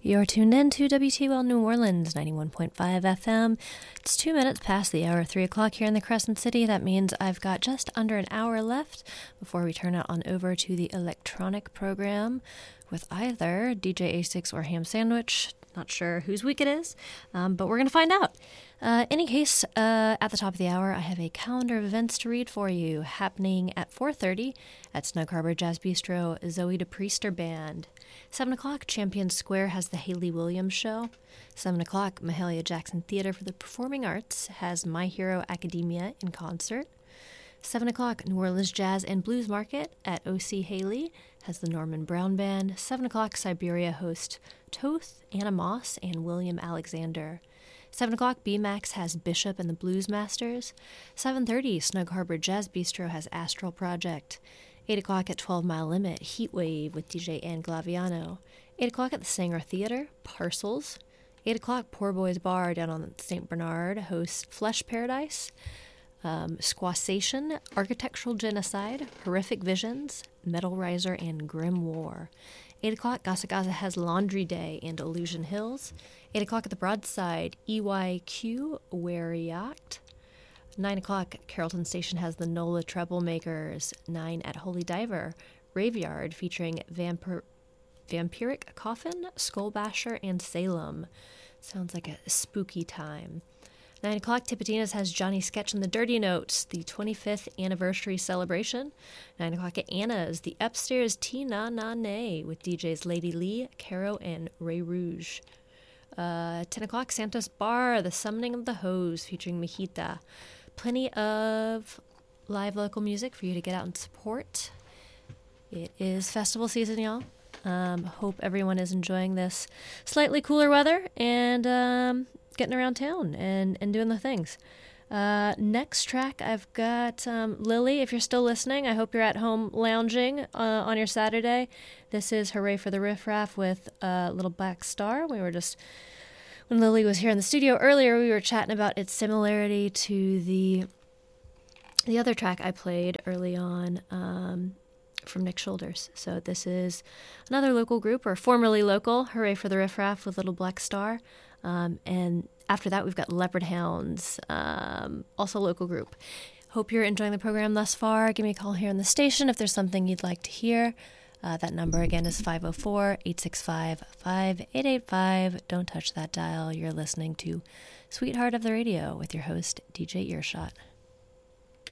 You're tuned in to WTL New Orleans, 91.5 FM. It's 2 minutes past the hour, 3 o'clock here in the Crescent City. That means I've got just under an hour left before we turn it on over to the electronic program with either DJ A6 or Ham Sandwich. Not sure whose week it is, but we're going to find out. Any case, at the top of the hour, I have a calendar of events to read for you. Happening at 4:30 at Snug Harbor Jazz Bistro, Zoe DePriester Band. 7 o'clock, Champion Square has the Haley Williams Show. 7 o'clock, Mahalia Jackson Theater for the Performing Arts has My Hero Academia in concert. 7 o'clock, New Orleans Jazz and Blues Market at O.C. Haley has the Norman Brown Band. 7 o'clock, Siberia host Toth, Anna Moss, and William Alexander. 7 o'clock, BMAX has Bishop and the Blues Masters. 7:30, Snug Harbor Jazz Bistro has Astral Project. 8 o'clock at 12 Mile Limit, Heatwave with DJ Ann Glaviano. 8 o'clock at the Sanger Theater, Parcels. 8 o'clock, Poor Boys Bar down on St. Bernard hosts Flesh Paradise. Squassation, Architectural Genocide, Horrific Visions, Metal Riser, and Grim War. 8 o'clock, Gasa Gaza has Laundry Day and Illusion Hills. 8 o'clock at the Broadside, EYQ, Wariact. 9 o'clock, Carrollton Station has the NOLA Troublemakers. 9 at Holy Diver, Graveyard featuring Vampiric Coffin, Skullbasher, and Salem. Sounds like a spooky time. 9 o'clock, Tipitina's has Johnny Sketch and the Dirty Notes, the 25th anniversary celebration. 9 o'clock at Anna's, the Upstairs Tea-Na-Na-Nay with DJs Lady Lee, Caro, and Ray Rouge. 10 o'clock, Santos Bar, the Summoning of the Hose featuring Mahita. Plenty of live local music for you to get out and support. It is festival season, y'all. Hope everyone is enjoying this slightly cooler weather and getting around town and doing the things. Next track, I've got Lily. If you're still listening, I hope you're at home lounging on your Saturday. This is Hooray for the Riff Raff with Little Black Star. When Lily was here in the studio earlier, we were chatting about its similarity to the other track I played early on from Nick Shoulders. So this is another local group, or formerly local, Hooray for the Riff Raff with Little Black Star. And after that, we've got Leopard Hounds, also a local group. Hope you're enjoying the program thus far. Give me a call here on the station if there's something you'd like to hear. That number again is 504-865-5885. Don't touch that dial. You're listening to Sweetheart of the Radio with your host, DJ Earshot.